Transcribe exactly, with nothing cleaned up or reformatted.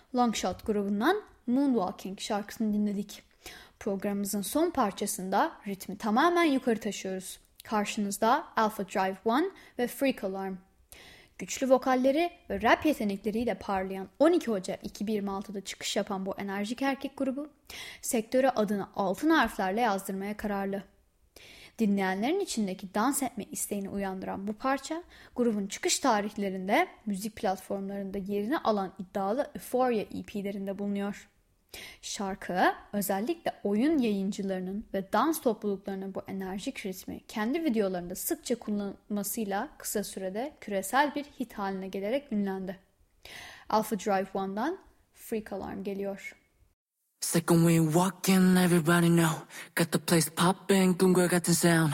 Longshot grubundan Moonwalking şarkısını dinledik. Programımızın son parçasında ritmi tamamen yukarı taşıyoruz. Karşınızda Alpha Drive One ve Freak Alarm. Güçlü vokalleri ve rap yetenekleriyle parlayan on iki Ocak iki bin yirmi altıda çıkış yapan bu enerjik erkek grubu, sektöre adını altın harflerle yazdırmaya kararlı. Dinleyenlerin içindeki dans etme isteğini uyandıran bu parça, grubun çıkış tarihlerinde müzik platformlarında yerini alan iddialı Euphoria E P'lerinde bulunuyor. Şarkı, özellikle oyun yayıncılarının ve dans topluluklarının bu enerjik ritmi kendi videolarında sıkça kullanmasıyla kısa sürede küresel bir hit haline gelerek ünlendi. Alpha Drive One'dan Freak Alarm geliyor. Second we walk in, everybody know. Got the place poppin', 꿈과 같은 sound.